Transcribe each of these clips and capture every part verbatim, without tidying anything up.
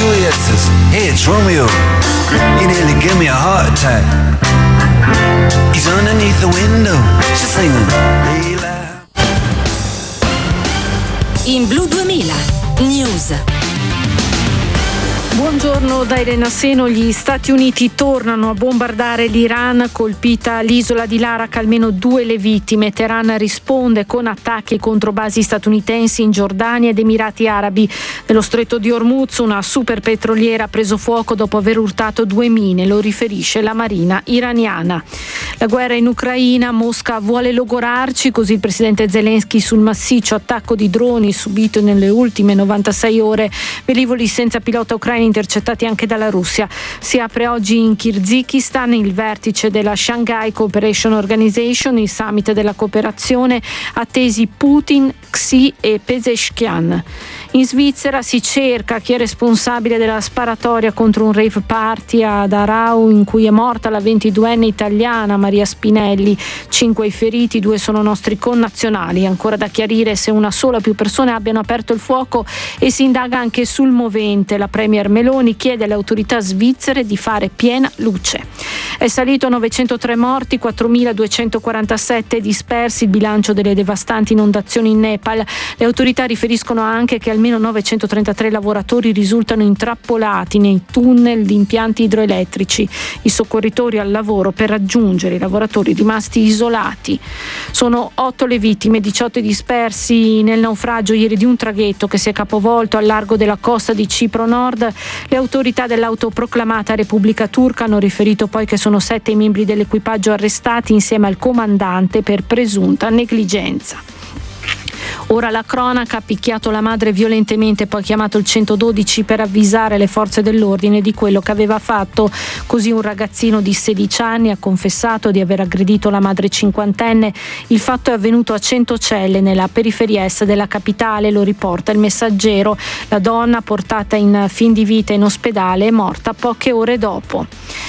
Juliet says, hey, it's Romeo. You nearly give me a heart attack. He's underneath the window, she's singing Layla. In Blu duemila News. Buongiorno da Elena Seno. Gli Stati Uniti tornano a bombardare l'Iran, colpita l'isola di Larak, almeno due le vittime. Teheran risponde con attacchi contro basi statunitensi in Giordania ed Emirati Arabi. Nello stretto di Hormuz una superpetroliera ha preso fuoco dopo aver urtato due mine, lo riferisce la marina iraniana. La guerra in Ucraina, Mosca vuole logorarci, così il presidente Zelensky sul massiccio attacco di droni subito nelle ultime novantasei ore. Velivoli senza pilota ucraini intercettati anche dalla Russia. Si apre oggi in Kirghizistan il vertice della Shanghai Cooperation Organization, il summit della cooperazione, attesi Putin, Xi e Pezeshkian. In Svizzera si cerca chi è responsabile della sparatoria contro un rave party ad Arau in cui è morta la ventiduenne italiana Maria Spinelli. Cinque i feriti, due sono nostri connazionali. Ancora da chiarire se una sola o più persone abbiano aperto il fuoco e si indaga anche sul movente. La premier Meloni chiede alle autorità svizzere di fare piena luce. È salito a novecentotré morti, quattromiladuecentoquarantasette dispersi il bilancio delle devastanti inondazioni in Nepal. Le autorità riferiscono anche che almeno novecentotrentatré lavoratori risultano intrappolati nei tunnel di impianti idroelettrici. I soccorritori al lavoro per raggiungere i lavoratori rimasti isolati. Sono otto le vittime, diciotto i dispersi nel naufragio ieri di un traghetto che si è capovolto al largo della costa di Cipro Nord. Le autorità dell'autoproclamata Repubblica Turca hanno riferito poi che sono sette i membri dell'equipaggio arrestati insieme al comandante per presunta negligenza. Ora la cronaca: ha picchiato la madre violentemente, poi chiamato il centododici per avvisare le forze dell'ordine di quello che aveva fatto. Così un ragazzino di sedici anni ha confessato di aver aggredito la madre cinquantenne. Il fatto è avvenuto a Centocelle, nella periferia est della capitale, lo riporta il Messaggero. La donna, portata in fin di vita in ospedale, è morta poche ore dopo.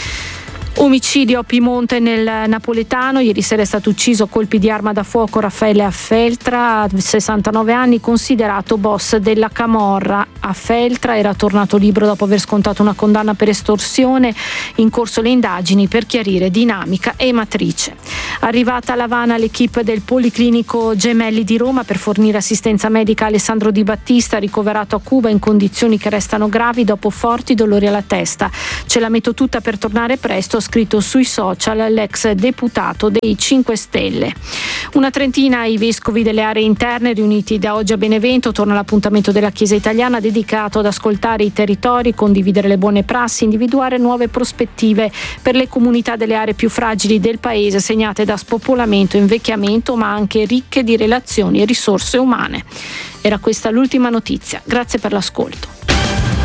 Omicidio a Piemonte nel napoletano. Ieri sera è stato ucciso a colpi di arma da fuoco Raffaele Affeltra, sessantanove anni, considerato boss della camorra. Affeltra era tornato libero dopo aver scontato una condanna per estorsione. In corso le indagini per chiarire dinamica e matrice. Arrivata a Lavana l'equipe del Policlinico Gemelli di Roma per fornire assistenza medica a Alessandro Di Battista, ricoverato a Cuba in condizioni che restano gravi dopo forti dolori alla testa. Ce la metto tutta per tornare presto, scritto sui social l'ex deputato dei cinque Stelle. Una trentina i vescovi delle aree interne riuniti da oggi a Benevento. Torna l'appuntamento della Chiesa italiana dedicato ad ascoltare i territori, condividere le buone prassi, individuare nuove prospettive per le comunità delle aree più fragili del paese, segnate da spopolamento, invecchiamento, ma anche ricche di relazioni e risorse umane. Era questa l'ultima notizia. Grazie per l'ascolto.